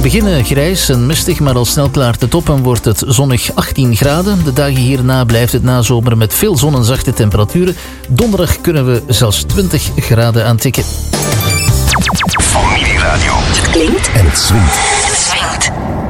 beginnen grijs en mistig, maar al snel klaart het op en wordt het zonnig 18 graden. De dagen hierna blijft het nazomeren met veel zon en zachte temperaturen. Donderdag kunnen we zelfs 20 graden aantikken. Familieradio. Het klinkt En het swingt. Het swingt.